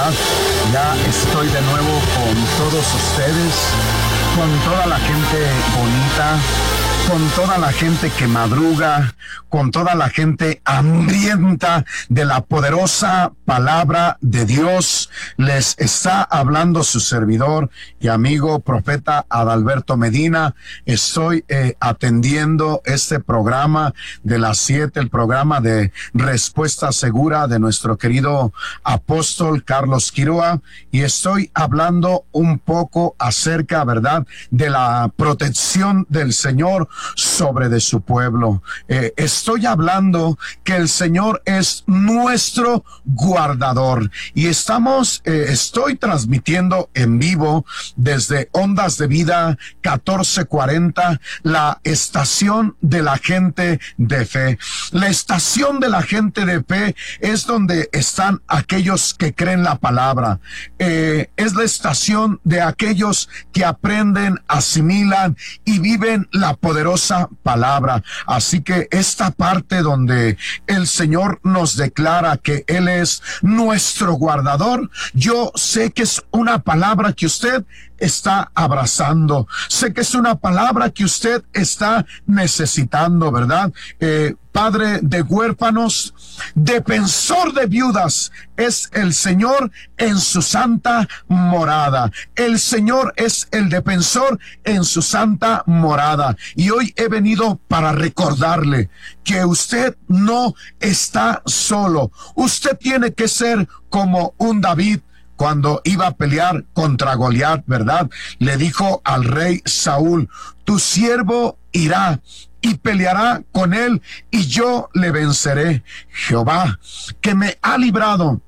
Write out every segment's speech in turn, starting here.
¿verdad? Ya estoy de nuevo con todos ustedes, con toda la gente bonita, con toda la gente que madruga, con toda la gente hambrienta de la poderosa palabra de Dios. Les está hablando su servidor y amigo profeta Adalberto Medina. Estoy atendiendo este programa de las 7, el programa de Respuesta Segura de nuestro querido apóstol Carlos Quiroa, y estoy hablando un poco acerca, ¿verdad?, de la protección del Señor sobre de su pueblo. Estoy hablando que el Señor es nuestro guardador, y estoy transmitiendo en vivo desde Ondas de Vida 1440, la estación de la gente de fe. La estación de la gente de fe es donde están aquellos que creen la palabra. Es la estación de aquellos que aprenden, asimilan y viven la poderosa palabra. Así que esta parte donde el Señor nos declara que Él es nuestro guardador, yo sé que es una palabra que usted está abrazando. Sé que es una palabra que usted está necesitando, ¿verdad? Padre de huérfanos, defensor de viudas, es el Señor en su santa morada. El Señor es el defensor en su santa morada. Y hoy he venido para recordarle que usted no está solo. Usted tiene que ser como un David cuando iba a pelear contra Goliat, ¿verdad? Le dijo al rey Saúl: tu siervo irá y peleará con él, y yo le venceré. Jehová, que me ha librado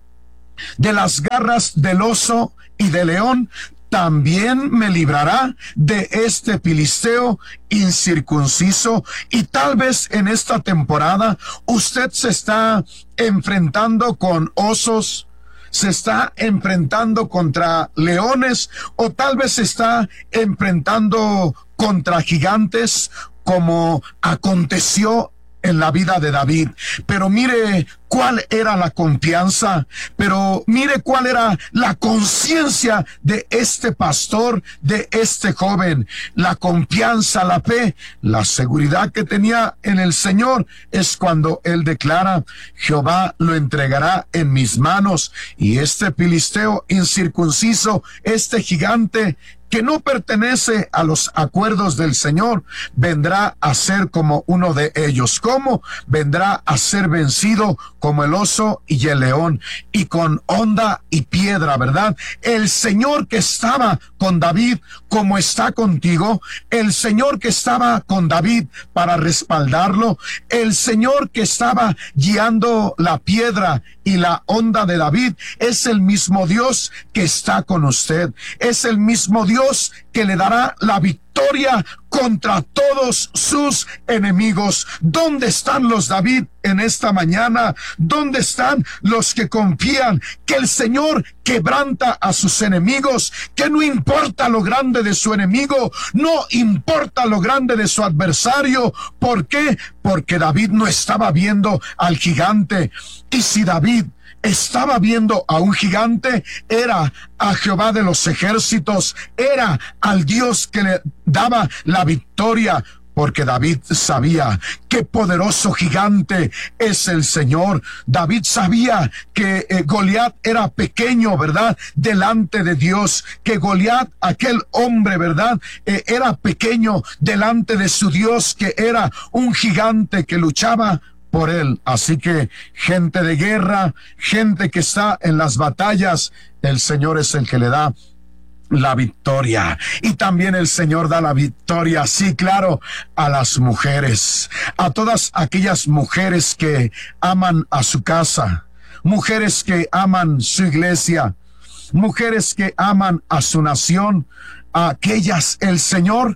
de las garras del oso y del león, también me librará de este filisteo incircunciso. Y tal vez en esta temporada usted se está enfrentando con osos, se está enfrentando contra leones, o tal vez se está enfrentando contra gigantes, como aconteció en la vida de David. Pero mire cuál era la confianza, pero mire cuál era la conciencia de este pastor, de este joven. La confianza, la fe, la seguridad que tenía en el Señor es cuando él declara: Jehová lo entregará en mis manos, y este filisteo incircunciso, este gigante que no pertenece a los acuerdos del Señor, vendrá a ser como uno de ellos. ¿Cómo? Vendrá a ser vencido como el oso y el león, y con honda y piedra, ¿verdad? El Señor que estaba con David, como está contigo, el Señor que estaba con David para respaldarlo, el Señor que estaba guiando la piedra y la honda de David, es el mismo Dios que está con usted. Es el mismo Dios que le dará la victoria contra todos sus enemigos. ¿Dónde están los David en esta mañana? ¿Dónde están los que confían que el Señor quebranta a sus enemigos? Que no importa lo grande de su enemigo, no importa lo grande de su adversario. ¿Por qué? Porque David no estaba viendo al gigante. Y si David estaba viendo a un gigante, era a Jehová de los ejércitos, era al Dios que le daba la victoria, porque David sabía qué poderoso gigante es el Señor. David sabía que Goliat era pequeño, ¿verdad?, delante de Dios, que Goliat, aquel hombre, ¿verdad?, era pequeño delante de su Dios, que era un gigante que luchaba por él. Así que, gente de guerra, gente que está en las batallas, el Señor es el que le da la victoria. Y también el Señor da la victoria, sí, claro, a las mujeres, a todas aquellas mujeres que aman a su casa, mujeres que aman su iglesia, mujeres que aman a su nación. A aquellas el Señor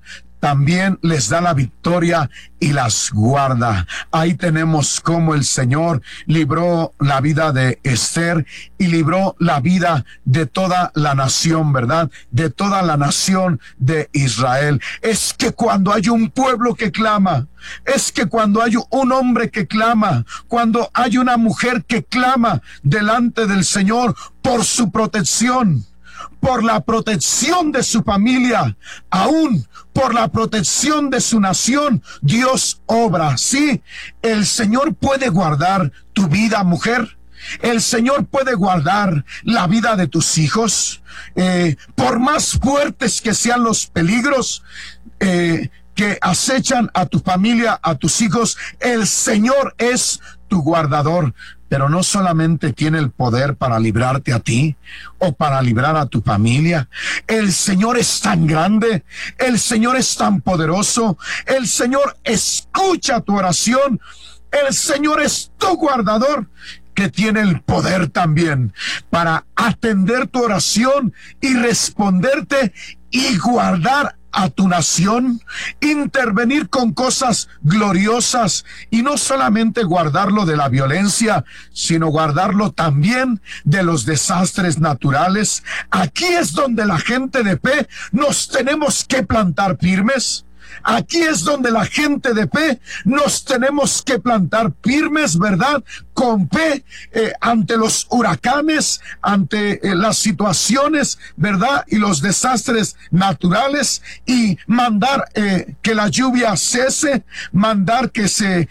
también les da la victoria y las guarda. Ahí tenemos cómo el Señor libró la vida de Esther y libró la vida de toda la nación, ¿verdad? De toda la nación de Israel. Es que cuando hay un pueblo que clama, es que cuando hay un hombre que clama, cuando hay una mujer que clama delante del Señor por su protección, por la protección de su familia, aún por la protección de su nación, Dios obra. Sí, el Señor puede guardar tu vida, mujer. El Señor puede guardar la vida de tus hijos. Por más fuertes que sean los peligros que acechan a tu familia, a tus hijos, el Señor es tu guardador. Pero no solamente tiene el poder para librarte a ti o para librar a tu familia. El Señor es tan grande, el Señor es tan poderoso, el Señor escucha tu oración, el Señor es tu guardador, que tiene el poder también para atender tu oración y responderte y guardar a tu nación, intervenir con cosas gloriosas y no solamente guardarlo de la violencia, sino guardarlo también de los desastres naturales. Aquí es donde la gente de fe nos tenemos que plantar firmes. Aquí es donde la gente de fe nos tenemos que plantar firmes, ¿verdad? Con fe ante los huracanes, ante las situaciones, ¿verdad? Y los desastres naturales, y mandar que la lluvia cese, mandar que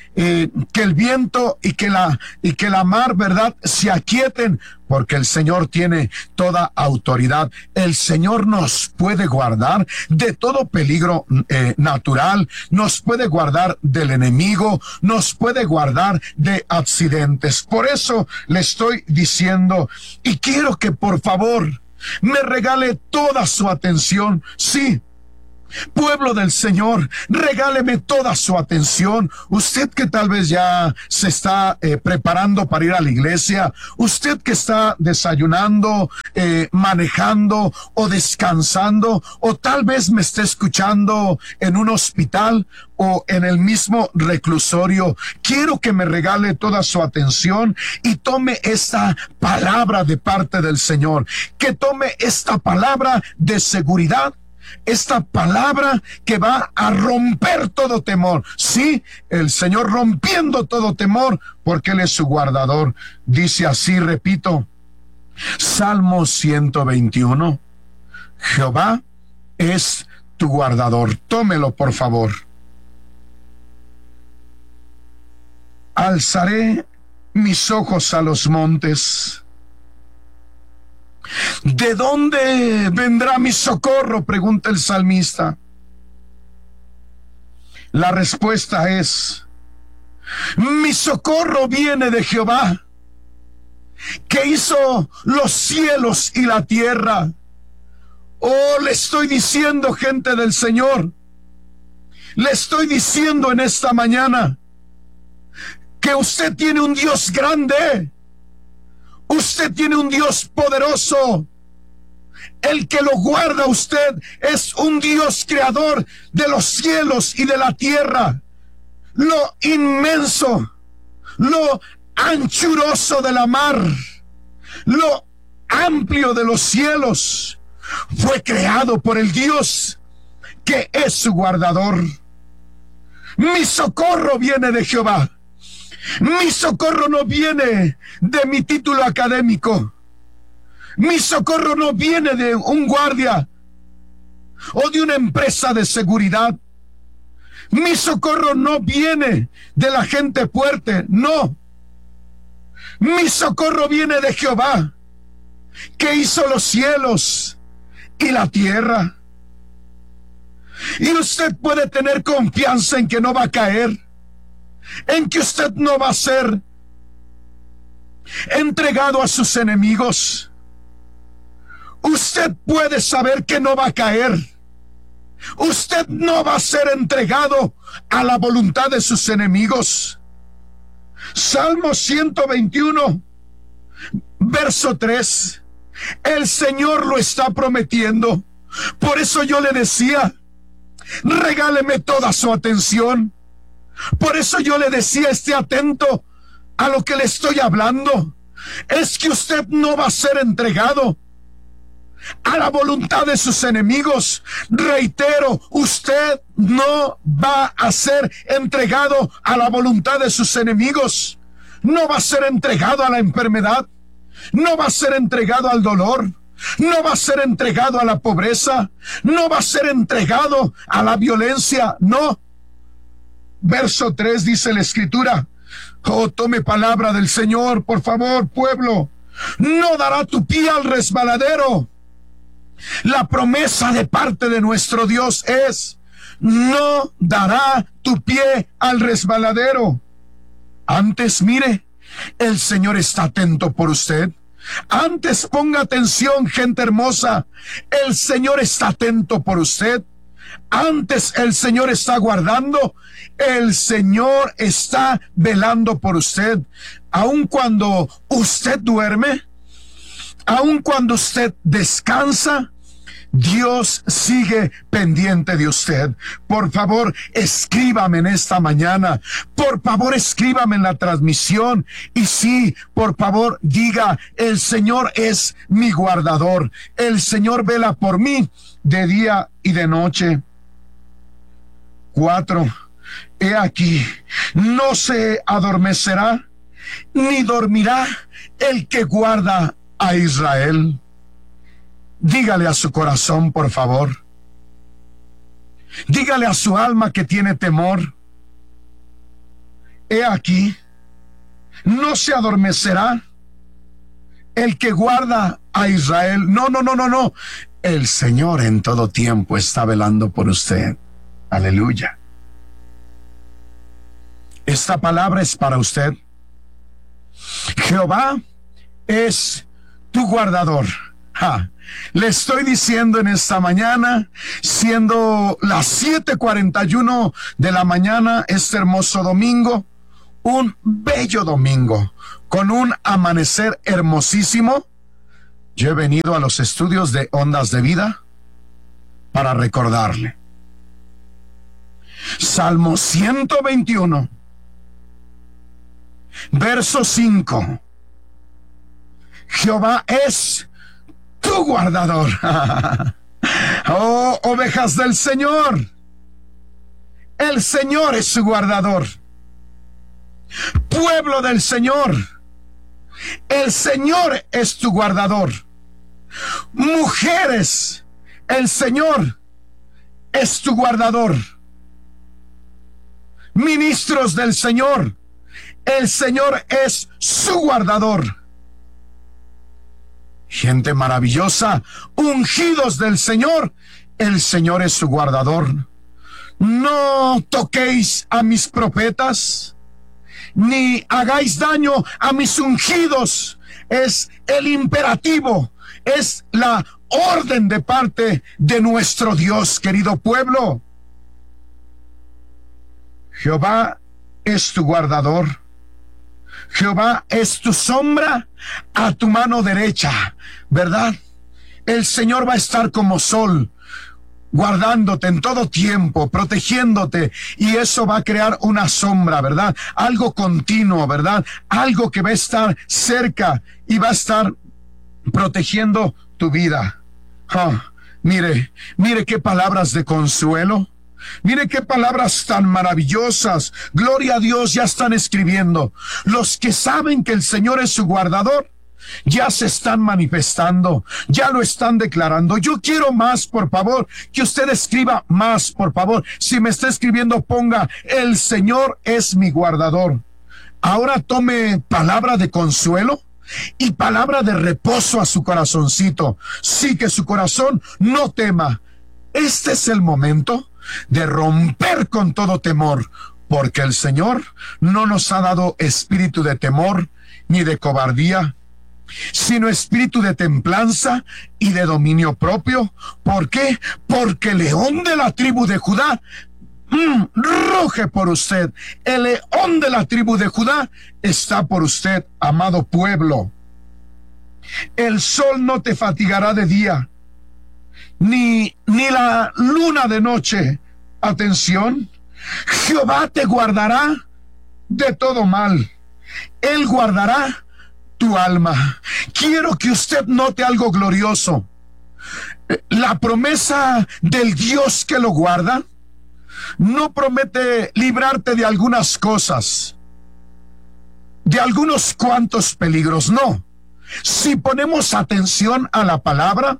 el viento y que la mar, ¿verdad?, se aquieten, porque el Señor tiene toda autoridad. El Señor nos puede guardar de todo peligro natural, nos puede guardar del enemigo, nos puede guardar de accidentes. Por eso le estoy diciendo, y quiero que por favor me regale toda su atención. Sí, pueblo del Señor, regáleme toda su atención. Usted que tal vez ya se está preparando para ir a la iglesia, usted que está desayunando, manejando o descansando, o tal vez me esté escuchando en un hospital o en el mismo reclusorio, quiero que me regale toda su atención y tome esta palabra de parte del Señor, que tome esta palabra de seguridad, esta palabra que va a romper todo temor. Sí, el Señor rompiendo todo temor, porque Él es su guardador. Dice así, repito, Salmo 121, Jehová es tu guardador. Tómelo, por favor. Alzaré mis ojos a los montes. ¿De dónde vendrá mi socorro?, pregunta el salmista. La respuesta es: mi socorro viene de Jehová, que hizo los cielos y la tierra. Oh, le estoy diciendo, gente del Señor, le estoy diciendo en esta mañana que usted tiene un Dios grande. Usted tiene un Dios poderoso. El que lo guarda a usted es un Dios creador de los cielos y de la tierra. Lo inmenso, lo anchuroso de la mar, lo amplio de los cielos, fue creado por el Dios que es su guardador. Mi socorro viene de Jehová. Mi socorro no viene de mi título académico. Mi socorro no viene de un guardia o de una empresa de seguridad. Mi socorro no viene de la gente fuerte, no. Mi socorro viene de Jehová, que hizo los cielos y la tierra. Y usted puede tener confianza en que no va a caer, en que usted no va a ser entregado a sus enemigos. Usted puede saber que no va a caer. Usted no va a ser entregado a la voluntad de sus enemigos. Salmo 121, verso 3. El Señor lo está prometiendo. Por eso yo le decía, regáleme toda su atención. Por eso yo le decía, esté atento a lo que le estoy hablando. Es que usted no va a ser entregado a la voluntad de sus enemigos. Reitero, usted no va a ser entregado a la voluntad de sus enemigos. No va a ser entregado a la enfermedad. No va a ser entregado al dolor. No va a ser entregado a la pobreza. No va a ser entregado a la violencia. No. Verso 3 dice la Escritura. Oh, tome palabra del Señor, por favor, pueblo. No dará tu pie al resbaladero. La promesa de parte de nuestro Dios es: no dará tu pie al resbaladero. Antes, mire, el Señor está atento por usted. Antes, ponga atención, gente hermosa. El Señor está atento por usted. Antes, el Señor está guardando. El Señor está velando por usted. Aun cuando usted duerme, aun cuando usted descansa, Dios sigue pendiente de usted. Por favor, escríbame en esta mañana. Por favor, escríbame en la transmisión. Y sí, por favor, diga: el Señor es mi guardador. El Señor vela por mí de día y de noche. 4. He aquí, no se adormecerá ni dormirá el que guarda a Israel. Dígale a su corazón, por favor. Dígale a su alma que tiene temor: he aquí, no se adormecerá el que guarda a Israel. No. El Señor en todo tiempo está velando por usted. Aleluya. Esta palabra es para usted. Jehová es tu guardador. Le estoy diciendo en esta mañana, siendo las 7:41 de la mañana, este hermoso domingo, un bello domingo, con un amanecer hermosísimo. Yo he venido a los estudios de Ondas de Vida para recordarle. Salmo 121, verso 5. Jehová es tu guardador. Oh, ovejas del Señor, el Señor es su guardador. Pueblo del Señor, el Señor es tu guardador. Mujeres, el Señor es tu guardador. Ministros del Señor, el Señor es su guardador. Gente maravillosa, ungidos del Señor, el Señor es su guardador. No toquéis a mis profetas, ni hagáis daño a mis ungidos. Es el imperativo, es la orden de parte de nuestro Dios, querido pueblo. Jehová es tu guardador. Jehová es tu sombra a tu mano derecha, ¿verdad? El Señor va a estar como sol, guardándote en todo tiempo, protegiéndote, y eso va a crear una sombra, ¿verdad? Algo continuo, ¿verdad? Algo que va a estar cerca y va a estar protegiendo tu vida. Mire qué palabras de consuelo. Mire qué palabras tan maravillosas. Gloria a Dios, ya están escribiendo. Los que saben que el Señor es su guardador, ya se están manifestando, ya lo están declarando. Yo quiero más, por favor, que usted escriba más, por favor. Si me está escribiendo, ponga: el Señor es mi guardador. Ahora tome palabra de consuelo y palabra de reposo a su corazoncito. Sí, que su corazón no tema. Este es el momento de romper con todo temor, porque el Señor no nos ha dado espíritu de temor ni de cobardía, sino espíritu de templanza y de dominio propio. ¿Por qué? Porque el león de la tribu de Judá ruge por usted. El león de la tribu de Judá está por usted, amado pueblo. El sol no te fatigará de día, ni la luna de noche. Atención, Jehová te guardará de todo mal. Él guardará tu alma. Quiero que usted note algo glorioso. La promesa del Dios que lo guarda no promete librarte de algunas cosas, de algunos cuantos peligros, no. Si ponemos atención a la palabra,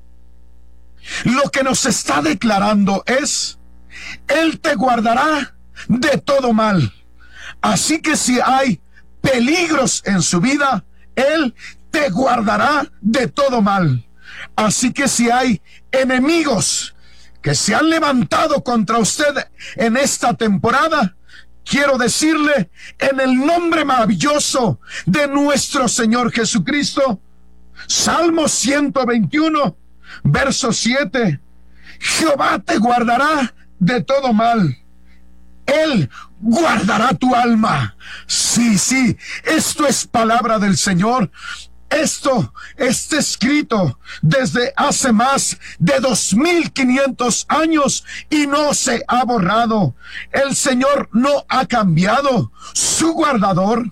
lo que nos está declarando es: Él te guardará de todo mal. Así que si hay peligros en su vida, Él te guardará de todo mal. Así que si hay enemigos que se han levantado contra usted en esta temporada, quiero decirle, en el nombre maravilloso de nuestro Señor Jesucristo, Salmo 121, verso 7, Jehová te guardará de todo mal. Él guardará tu alma. Sí, esto es palabra del Señor. Esto está escrito desde hace más de 2500 años y no se ha borrado. El Señor no ha cambiado. Su guardador,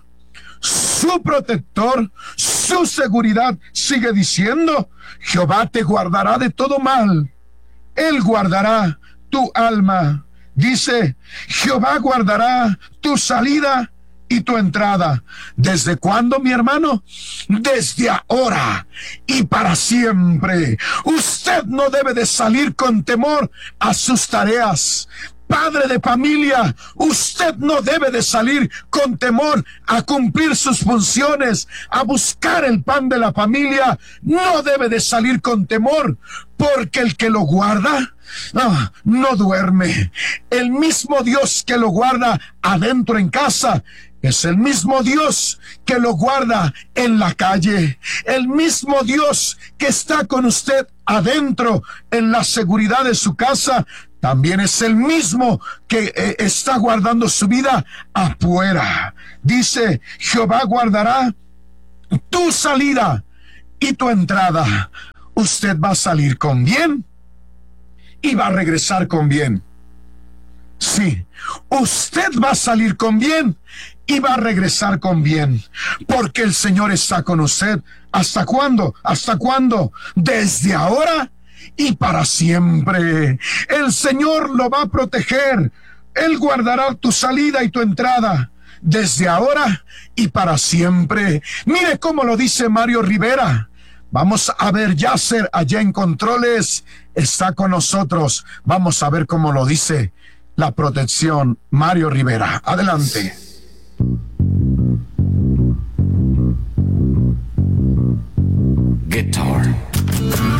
su protector, su seguridad sigue diciendo: Jehová te guardará de todo mal. Él guardará tu alma. Dice: Jehová guardará tu salida y tu entrada. ¿Desde cuándo, mi hermano? Desde ahora y para siempre. Usted no debe de salir con temor a sus tareas. Padre de familia, usted no debe de salir con temor a cumplir sus funciones, a buscar el pan de la familia. No debe de salir con temor, porque el que lo guarda no duerme. El mismo Dios que lo guarda adentro en casa es el mismo Dios que lo guarda en la calle. El mismo Dios que está con usted adentro en la seguridad de su casa, también es el mismo que está guardando su vida afuera. Dice: Jehová guardará tu salida y tu entrada. Usted va a salir con bien y va a regresar con bien. Sí, usted va a salir con bien y va a regresar con bien, porque el Señor está con usted. ¿Hasta cuándo? ¿Hasta cuándo? Desde ahora y para siempre. El Señor lo va a proteger. Él guardará tu salida y tu entrada desde ahora y para siempre. Mire cómo lo dice Mario Rivera. Vamos a ver, Yasser allá en controles está con nosotros. Vamos a ver cómo lo dice la protección. Mario Rivera, adelante. Guitar.